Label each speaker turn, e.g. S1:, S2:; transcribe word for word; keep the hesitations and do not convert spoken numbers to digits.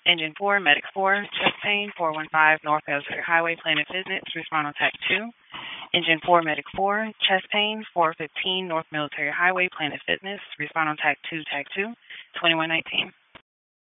S1: Engine four, Medic four, chest pain, four one five North Military Highway, Planet Fitness, respond on TAC two. Engine four, Medic four, chest pain, four fifteen North Military Highway, Planet Fitness, respond on TAC two, TAC two, twenty-one nineteen.